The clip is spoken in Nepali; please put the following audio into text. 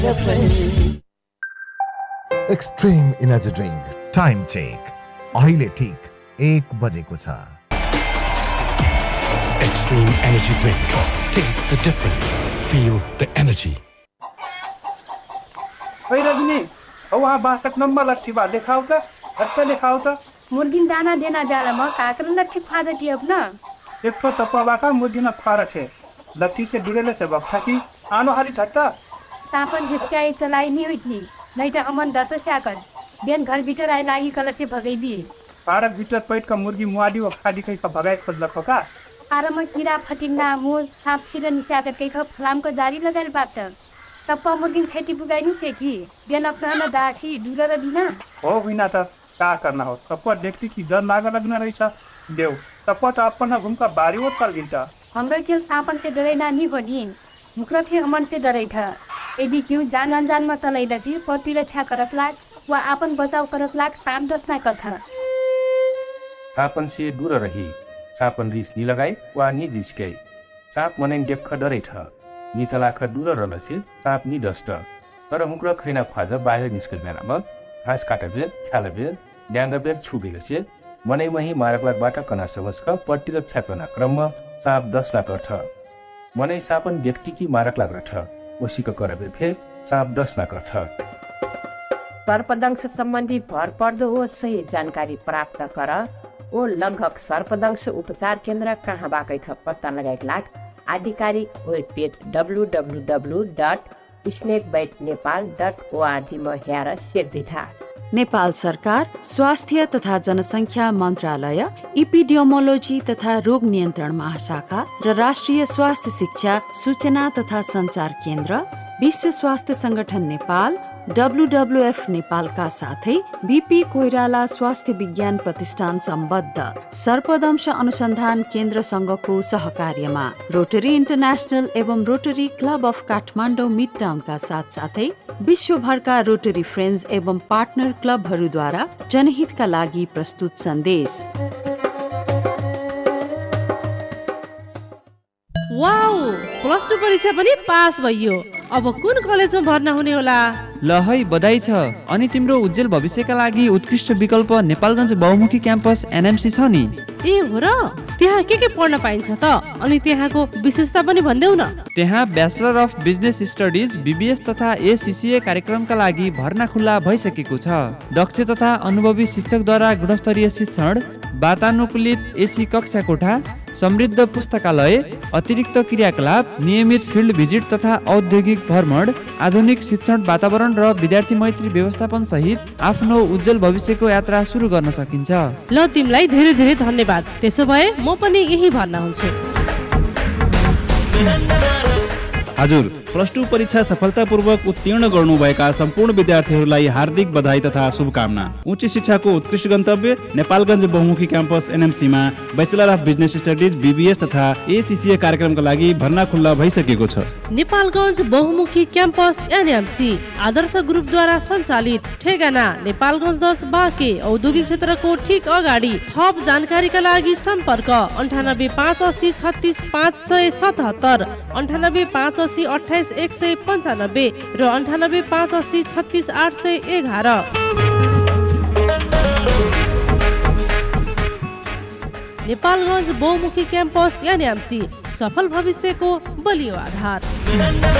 Extreme energy drink time check अहिले ठीक 1 बजेको छ। Extreme energy drink. Taste the difference. Feel the energy. ओइ रजनी, वहाँ 62 नंबर लट्ठी बा दिखाओ तो, अच्छा दिखाओ तो। मुर्गी दाना देना जाला म काकर लट्ठी फादा दियो न। एक तो तपवा बाका मुर्गी न फारा छे। लट्ठी से दुरेले से बक्सा की आनो हारी छट्टा। तापन झिस्काई चलाई नहीं हुई थी, नहीं तो अमन दत से आकर बेन घर भीतर आए लागी कलर से भगाई दिए। पारक भीतर पैट का मुर्गी मुआदी व खादी कहीं का भगाई खोज लखो का। आराम कीड़ा फटिंगा मुर सांप छिरे नीचे आकर कहीं का फलाम को जारी लगाल बात। तप्पा मुर्गी खेती बुगाई नहीं थे की, बेन अपना न दाठी दूर रबिना। हो बिना तो क्या करना हो, तप्पा देखती की डर नागा लगना रही सा। देव, तप्पा तो अपन घूम का बारी वो कर गिनता। हमरे केल सांपन से डरे ना नहीं बनी, मुकरा फिर अमन से डरे था। यदि क्यों जान अनजान में चलाई लगी, पति रक्षा करत लाग, वह अपन बचाव करत लाग, काम दस ना करता। सापन से दूर रही, सापन रिस नी लगाई, वह नी जिसके। साप मने देख डरे था, नी चलाख दूर रहल से साप नी डस्ट। तर मुकरा खैना फाजा बाहिर निस्कल बेला म घाँस काटे बेर, ख्याल बेर, ड्याङ्ग बेर छुबेर से मनै मही मारकलाबाट कना समझका पट्टी रक्षा करना क्रम साप 10 लाख अर्थ। मनै सापन व्यक्ति की मारकलाग रथ, वसी का करबे फिर साप 10 लाख अर्थ। सर्पदंश सम्बन्धी भरपर्दो हो सही जानकारी प्राप्त कर। ओ लगभग सर्पदंश उपचार केन्द्र कहाँ बाकै छ पत्ता लगाएका लाग आधिकारिक वेब पेज www.snakebitenepal.org मा हेर सेक्दै था। नेपाल सरकार स्वास्थ्य तथा जनसङ्ख्या मन्त्रालय, इपिडियोमोलोजी तथा रोग नियन्त्रण महाशाखा र राष्ट्रिय स्वास्थ्य शिक्षा सूचना तथा सञ्चार केन्द्र, विश्व स्वास्थ्य संगठन नेपाल, WWF नेपालका साथै बीपी कोइराला स्वास्थ्य विज्ञान प्रतिष्ठान सम्बद्ध सर्पदंश अनुसन्धान केन्द्रसँगको सहकार्यमा रोटरी इन्टरनेसनल एवं rotary club of Kathmandu mid टाउनका साथसाथै विश्वभरका रोटरी फ्रेन्ड्स एवं पार्टनर क्लबहरूद्वारा जनहितका लागि प्रस्तुत सन्देश। वाउ, प्लस 2 परीक्षा पनि पास भयो। अब कुन कलेजमा भर्ना हुने होला? ल है बधाई छ। अनि तिम्रो उज्जवल भविष्यका लागि उत्कृष्ट विकल्प नेपालगञ्ज बहुमुखी क्याम्पस एनएमसी छ नि। ए हो र, त्यहाँ के पढ्न पाइन्छ त? अनि त्यहाँको विशेषता पनि भन्देऊ न। त्यहाँ bachelor of business studies BBS तथा एसीसीए कार्यक्रमका लागि भर्ना खुल्ला भइसकेको छ। दक्ष तथा अनुभवी शिक्षकद्वारा गुणस्तरीय शिक्षण, वातानुकूलित एसी कक्षा कोठा, समृद्ध पुस्तकालय, अतिरिक्त क्रियाकलाप, नियमित फिल्ड भिजिट तथा औद्योगिक भ्रमण, आधुनिक शिक्षण वातावरण र विद्यार्थी मैत्री व्यवस्थापन सहित आफ्नो उज्जवल भविष्यको यात्रा सुरु गर्न सकिन्छ। ल तिमीलाई धेरै धेरै धन्यवाद। त्यसो भए म पनि यही भर्ना हुन्छु। हजुर, प्लस 2 परीक्षा सफलतापूर्वक उत्तीर्ण गर्नुभएका सम्पूर्ण विद्यार्थीहरूलाई हार्दिक बधाई तथा शुभकामना। उच्च शिक्षाको उत्कृष्ट गन्तव्य नेपालगञ्ज बहुमुखी campus एनएमसीमा bachelor of business studies BBS तथा एसीसीए कार्यक्रमका लागि भर्ना खुल्ला भइसकेको छ। नेपालगञ्ज बहुमुखी क्याम्पस एनएमसी आदर्श ग्रुपद्वारा सञ्चालित, ठेगाना नेपालगञ्ज 10 बाँके औद्योगिक क्षेत्रको ठीक अगाडि। थप जानकारीका लागि सम्पर्क 9858 36 577, 9858 28 195 र 9858 36 811। नेपालगञ्ज बहुमुखी क्याम्पस एनएमसी, सफल भविष्यको बलियो आधार।